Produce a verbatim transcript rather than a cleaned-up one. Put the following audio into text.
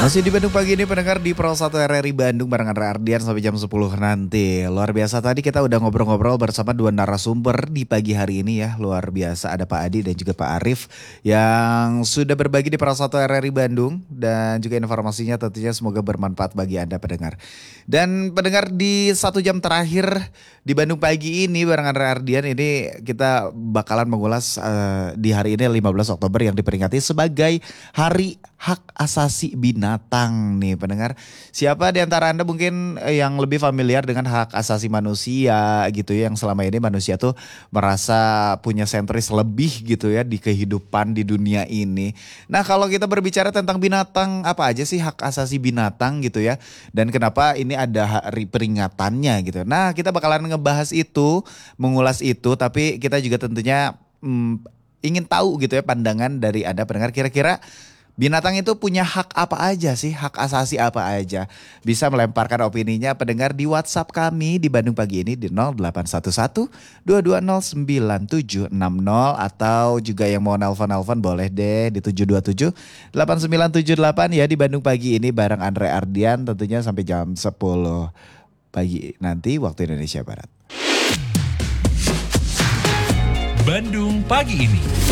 Masih di Bandung pagi ini pendengar di Pro satu R R I Bandung barengan Andre Ardian sampai jam sepuluh nanti. Luar biasa tadi kita udah ngobrol-ngobrol bersama dua narasumber di pagi hari ini ya. Luar biasa ada Pak Adi dan juga Pak Arif yang sudah berbagi di Pro satu R R I Bandung. Dan juga informasinya tentunya semoga bermanfaat bagi Anda pendengar. Dan pendengar di satu jam terakhir di Bandung pagi ini barengan Andre Ardian ini kita bakalan mengulas uh, di hari ini lima belas Oktober yang diperingati sebagai Hari Hak Asasi Binatang nih pendengar. Siapa di antara Anda mungkin yang lebih familiar dengan hak asasi manusia gitu ya. Yang selama ini manusia tuh merasa punya sentris lebih gitu ya di kehidupan di dunia ini. Nah kalau kita berbicara tentang binatang, apa aja sih hak asasi binatang gitu ya. Dan kenapa ini ada hari peringatannya gitu. Nah kita bakalan ngebahas itu, mengulas itu. Tapi kita juga tentunya hmm, ingin tahu gitu ya pandangan dari Anda pendengar kira-kira binatang itu punya hak apa aja sih? Hak asasi apa aja? Bisa melemparkan opininya pendengar di WhatsApp kami di Bandung Pagi ini di nol delapan satu satu dua dua nol sembilan tujuh enam nol. Atau juga yang mau nelpon-nelpon boleh deh di tujuh dua tujuh delapan sembilan tujuh delapan ya di Bandung Pagi ini bareng Andre Ardian tentunya sampai jam sepuluh pagi nanti waktu Indonesia Barat. Bandung Pagi ini.